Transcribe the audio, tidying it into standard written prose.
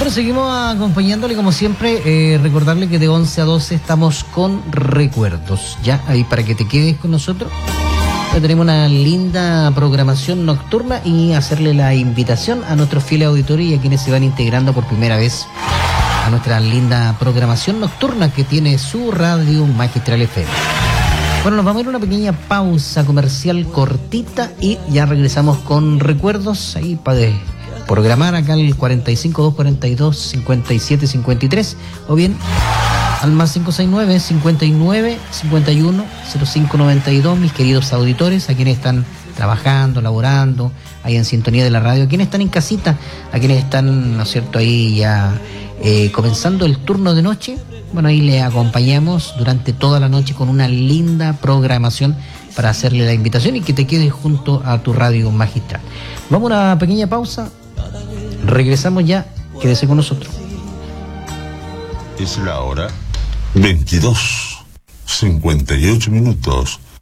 Bueno, seguimos acompañándole como siempre, recordarle que de 11 a 12 estamos con recuerdos, ya, ahí para que te quedes con nosotros. Ya tenemos una linda programación nocturna y hacerle la invitación a nuestros fieles auditores y a quienes se van integrando por primera vez a nuestra linda programación nocturna que tiene su radio Magistral FM. Bueno, nos vamos a ir a una pequeña pausa comercial cortita y ya regresamos con recuerdos ahí para programar acá el 45-242-5753 o bien al más 569-59-51-0592, mis queridos auditores, a quienes están trabajando, laborando, ahí en sintonía de la radio, a quienes están en casita, a quienes están, ¿no es cierto?, ahí ya comenzando el turno de noche. Bueno, ahí le acompañamos durante toda la noche con una linda programación para hacerle la invitación y que te quedes junto a tu radio Magistral. Vamos a una pequeña pausa, regresamos ya, quédese con nosotros. Es la hora 22:58.